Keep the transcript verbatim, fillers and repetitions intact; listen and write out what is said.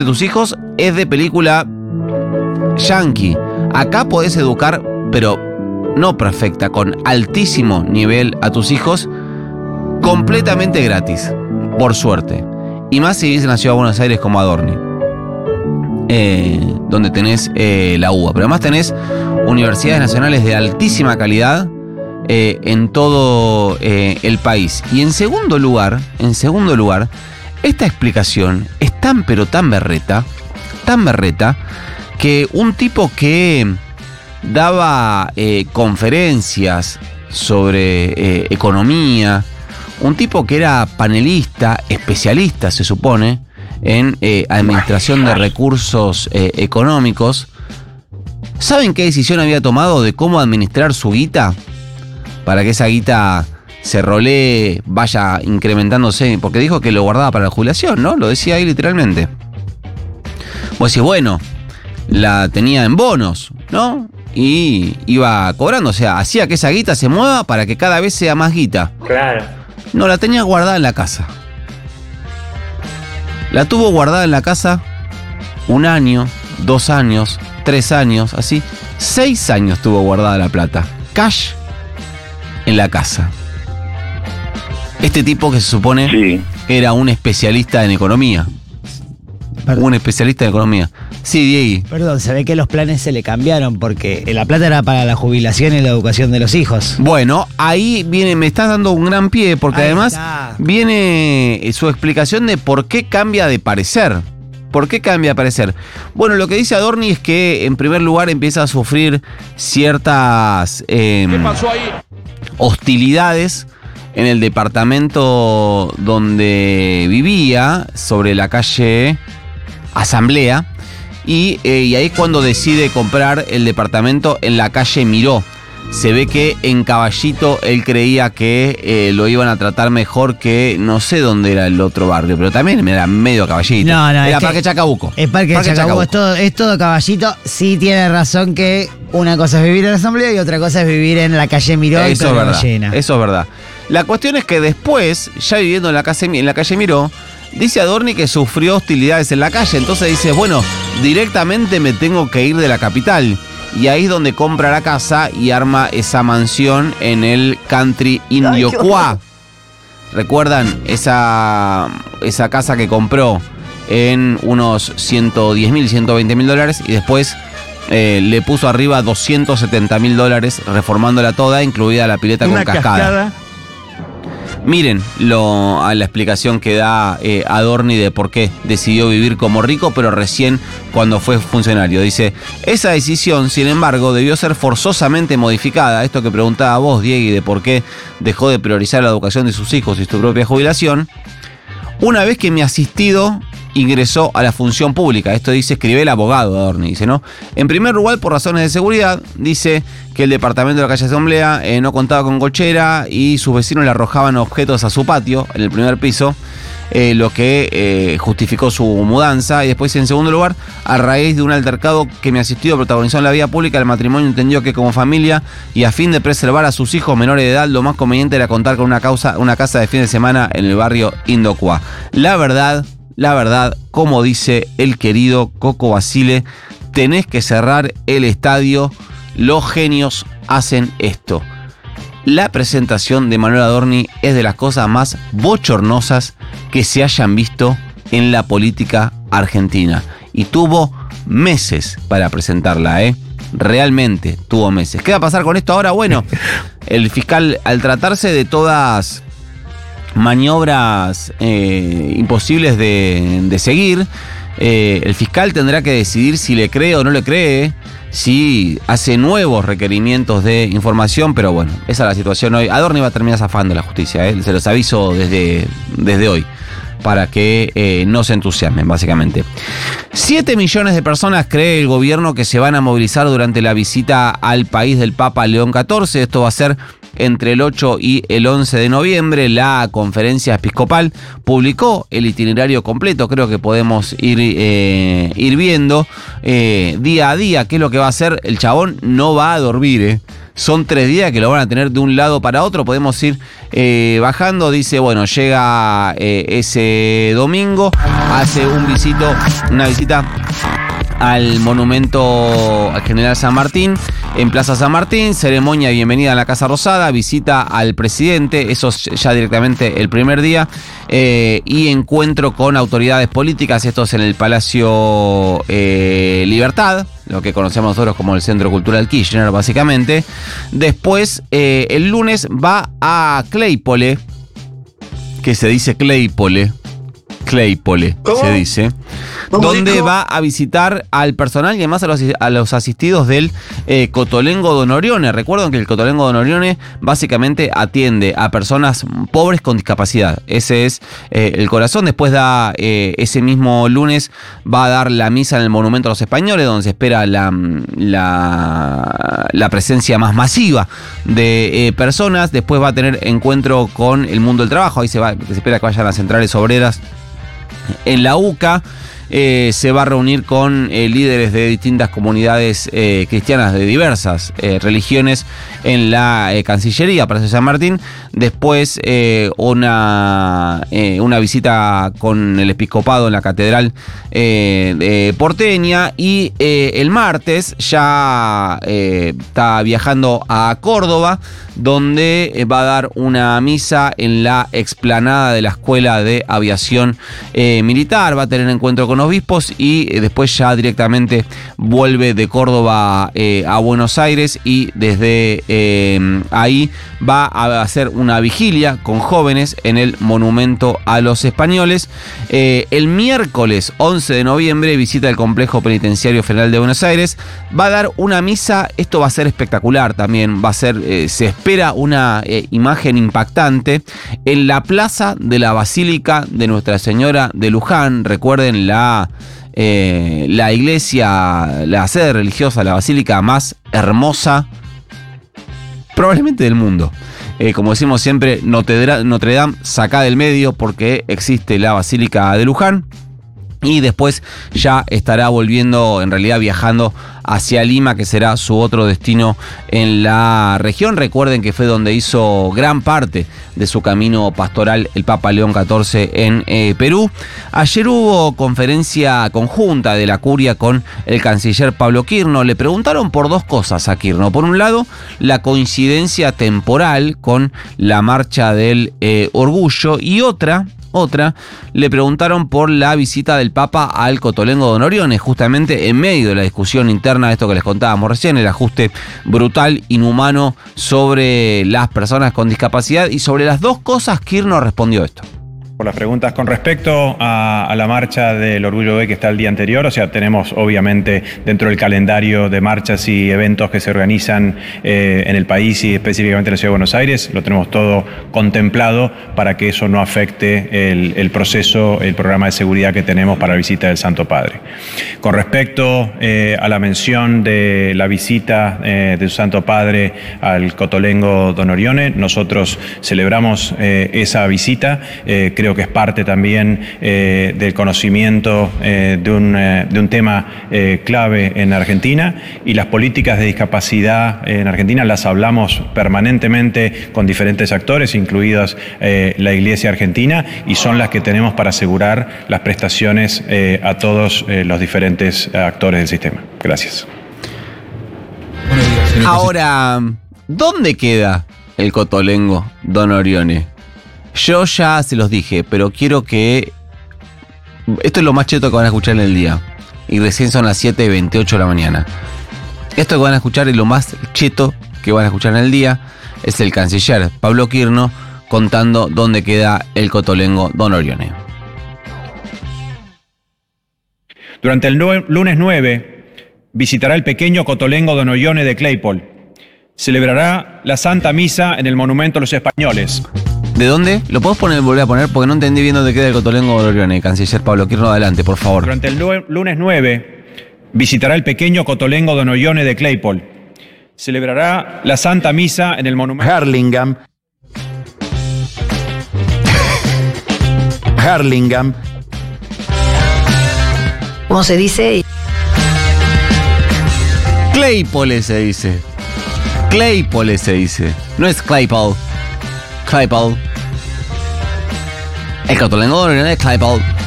de tus hijos es de película yankee. Acá podés educar, pero no perfecta, con altísimo nivel a tus hijos, completamente gratis, por suerte. Y más si vivís en la ciudad de Buenos Aires como Adorni, eh, donde tenés eh, la U B A. Pero además tenés universidades nacionales de altísima calidad eh, en todo eh, el país. Y en segundo lugar, en segundo lugar, esta explicación es tan pero tan berreta, tan berreta, que un tipo que daba eh, conferencias sobre eh, economía, un tipo que era panelista, especialista, se supone, en eh, administración de recursos eh, económicos, ¿saben qué decisión había tomado de cómo administrar su guita? Para que esa guita se rolee, vaya incrementándose, porque dijo que lo guardaba para la jubilación, ¿no? Lo decía ahí literalmente. Vos decís, bueno, la tenía en bonos, ¿no? Y iba cobrando, o sea, hacía que esa guita se mueva para que cada vez sea más guita. Claro. No, la tenía guardada en la casa. La tuvo guardada en la casa un año, dos años, tres años, así. Seis años tuvo guardada la plata. Cash en la casa. Este tipo que se supone sí. era un especialista en economía. Perdón. Un especialista en economía. Sí, Diego. Perdón, se ve que los planes se le cambiaron porque la plata era para la jubilación y la educación de los hijos. Bueno, ahí viene, me estás dando un gran pie porque ahí además está. Viene su explicación de por qué cambia de parecer. ¿Por qué cambia de parecer? Bueno, lo que dice Adorni es que en primer lugar empieza a sufrir ciertas eh, ¿Qué pasó ahí? hostilidades en el departamento donde vivía, sobre la calle Asamblea, y, eh, y ahí es cuando decide comprar el departamento en la calle Miró. Se ve que en Caballito él creía que eh, lo iban a tratar mejor que no sé dónde era el otro barrio, pero también era medio Caballito. No, no, era es Parque Chacabuco. Es Parque, Parque Chacabuco, Chacabuco. Es, todo, es todo Caballito. Sí tiene razón que una cosa es vivir en la Asamblea y otra cosa es vivir en la calle Miró. Eso y es verdad, llena. Eso es verdad. La cuestión es que después, ya viviendo en la calle, en la calle Miró, dice Adorni que sufrió hostilidades en la calle. Entonces dice, bueno, directamente me tengo que ir de la capital. Y ahí es donde compra la casa y arma esa mansión en el country Indio Cuá. ¿Recuerdan esa, esa casa que compró en unos ciento diez mil, ciento veinte mil dólares? Y después eh, le puso arriba doscientos setenta mil dólares, reformándola toda, incluida la pileta con cascada. cascada. Miren lo, a la explicación que da eh, Adorni de por qué decidió vivir como rico, pero recién cuando fue funcionario. Dice, esa decisión, sin embargo, debió ser forzosamente modificada. Esto que preguntaba vos, Diego, de por qué dejó de priorizar la educación de sus hijos y su propia jubilación. Una vez que mi asistido ingresó a la función pública. Esto dice, escribe el abogado Adorni, dice, ¿no? En primer lugar, por razones de seguridad, dice que el departamento de la calle Asamblea eh, no contaba con cochera y sus vecinos le arrojaban objetos a su patio, en el primer piso, eh, lo que eh, justificó su mudanza. Y después, en segundo lugar, a raíz de un altercado que mi asistido protagonizó en la vía pública, el matrimonio entendió que como familia y a fin de preservar a sus hijos menores de edad, lo más conveniente era contar con una, causa, una casa de fin de semana en el barrio Indio Cuá. La verdad... La verdad, como dice el querido Coco Basile, tenés que cerrar el estadio, los genios hacen esto. La presentación de Manuel Adorni es de las cosas más bochornosas que se hayan visto en la política argentina. Y tuvo meses para presentarla, ¿eh? Realmente tuvo meses. ¿Qué va a pasar con esto ahora? Bueno, el fiscal, al tratarse de todas... maniobras eh, imposibles de, de seguir, eh, el fiscal tendrá que decidir si le cree o no le cree, si hace nuevos requerimientos de información, pero bueno, esa es la situación hoy. Adorni va a terminar zafando la justicia, ¿eh? Se los aviso desde, desde hoy, para que eh, no se entusiasmen, básicamente. Siete millones de personas cree el gobierno que se van a movilizar durante la visita al país del Papa León catorce. Esto va a ser entre el ocho y el once de noviembre. La conferencia episcopal publicó el itinerario completo, creo que podemos ir, eh, ir viendo eh, día a día qué es lo que va a hacer. El chabón no va a dormir, eh. Son tres días que lo van a tener de un lado para otro. Podemos ir eh, bajando. Dice, bueno, llega eh, ese domingo, hace un visito, una visita al monumento al General San Martín, en Plaza San Martín, ceremonia de bienvenida a la Casa Rosada, visita al presidente, eso es ya directamente el primer día, eh, y encuentro con autoridades políticas, esto es en el Palacio eh, Libertad, lo que conocemos nosotros como el Centro Cultural Kirchner, básicamente. Después, eh, el lunes va a Claypole, que se dice Claypole, Claypole, ¿cómo? Se dice, donde dijo? Va a visitar al personal y además a los, a los asistidos del eh, Cotolengo Don Orione. Recuerden que el Cotolengo Don Orione básicamente atiende a personas pobres con discapacidad. Ese es eh, el corazón. Después da, eh, ese mismo lunes, va a dar la misa en el Monumento a los Españoles, donde se espera la, la, la presencia más masiva de eh, personas. Después va a tener encuentro con el mundo del trabajo. Ahí se, va, se espera que vayan las centrales obreras en la U C A. Eh, se va a reunir con eh, líderes de distintas comunidades eh, cristianas de diversas eh, religiones en la eh, Cancillería, Palacio San Martín. Después eh, una, eh, una visita con el episcopado en la catedral eh, eh, porteña. Y eh, el martes ya eh, está viajando a Córdoba, donde va a dar una misa en la explanada de la Escuela de Aviación eh, Militar. Va a tener encuentro con obispos y después ya directamente vuelve de Córdoba eh, a Buenos Aires, y desde eh, ahí va a hacer una vigilia con jóvenes en el Monumento a los Españoles. Eh, el miércoles once de noviembre visita el Complejo Penitenciario Federal de Buenos Aires. Va a dar una misa, esto va a ser espectacular también, va a ser, eh, se espera una eh, imagen impactante en la plaza de la Basílica de Nuestra Señora de Luján. Recuerden la Eh, la iglesia, la sede religiosa, la basílica más hermosa probablemente del mundo. Eh, como decimos siempre, Notre, Notre Dame saca del medio, porque existe la Basílica de Luján. Y después ya estará volviendo, en realidad viajando hacia Lima, que será su otro destino en la región. Recuerden que fue donde hizo gran parte de su camino pastoral el Papa León catorce en eh, Perú. Ayer hubo conferencia conjunta de la Curia con el canciller Pablo Quirno. Le preguntaron por dos cosas a Quirno. Por un lado, la coincidencia temporal con la marcha del eh, orgullo, y otra... Otra, le preguntaron por la visita del Papa al Cotolengo Don Orione, justamente en medio de la discusión interna de esto que les contábamos recién, el ajuste brutal, inhumano sobre las personas con discapacidad. Y sobre las dos cosas, Quirno respondió esto. Por las preguntas con respecto a, a la marcha del Orgullo Gay que está el día anterior, o sea, tenemos obviamente dentro del calendario de marchas y eventos que se organizan eh, en el país y específicamente en la Ciudad de Buenos Aires, lo tenemos todo contemplado para que eso no afecte el, el proceso, el programa de seguridad que tenemos para la visita del Santo Padre. Con respecto eh, a la mención de la visita eh, del Santo Padre al Cotolengo Don Orione, nosotros celebramos eh, esa visita, eh, creo que es parte también eh, del conocimiento eh, de, un, eh, de un tema eh, clave en Argentina, y las políticas de discapacidad en Argentina las hablamos permanentemente con diferentes actores, incluidas eh, la Iglesia Argentina, y son las que tenemos para asegurar las prestaciones eh, a todos eh, los diferentes actores del sistema. Gracias. Ahora, ¿dónde queda el Cotolengo Don Orione? Yo ya se los dije, pero quiero que... Esto es lo más cheto que van a escuchar en el día. Y recién son las siete y veintiocho de la mañana. Esto que van a escuchar es lo más cheto que van a escuchar en el día. Es el canciller Pablo Quirno contando dónde queda el Cotolengo Don Orione. Durante el lunes nueve visitará el pequeño Cotolengo Don Orione de Claypole. Celebrará la Santa Misa en el Monumento a los Españoles. ¿De dónde? ¿Lo podés poner, volver a poner? Porque no entendí bien dónde queda el Cotolengo Don Orione. Canciller Pablo Quirno, adelante, por favor. Durante el lunes nueve visitará el pequeño Cotolengo Don Orione de Claypole. celebrará la Santa Misa en el monumento Hurlingham. Hurlingham. ¿Cómo se dice? Claypole se dice. Claypole se dice. No es Claypole. Claypole. El cotolengo no es Claypole.